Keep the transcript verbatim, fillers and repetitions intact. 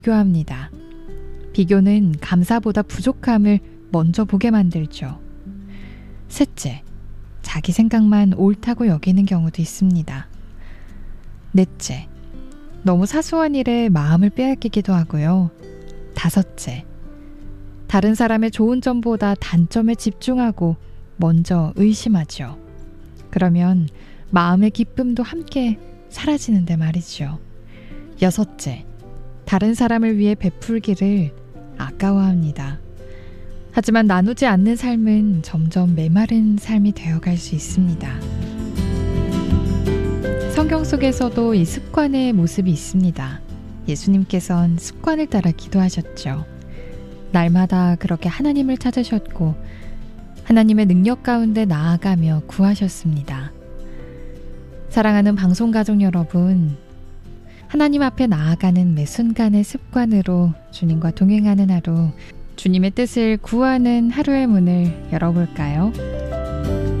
비교합니다. 비교는 감사보다 부족함을 먼저 보게 만들죠. 셋째, 자기 생각만 옳다고 여기는 경우도 있습니다. 넷째, 너무 사소한 일에 마음을 빼앗기기도 하고요. 다섯째, 다른 사람의 좋은 점보다 단점에 집중하고 먼저 의심하죠. 그러면 마음의 기쁨도 함께 사라지는데 말이죠. 여섯째, 다른 사람을 위해 베풀기를 아까워합니다. 하지만 나누지 않는 삶은 점점 메마른 삶이 되어갈 수 있습니다. 성경 속에서도 이 습관의 모습이 있습니다. 예수님께서는 습관을 따라 기도하셨죠. 날마다 그렇게 하나님을 찾으셨고 하나님의 능력 가운데 나아가며 구하셨습니다. 사랑하는 방송가족 여러분, 하나님 앞에 나아가는 매 순간의 습관으로 주님과 동행하는 하루, 주님의 뜻을 구하는 하루의 문을 열어볼까요?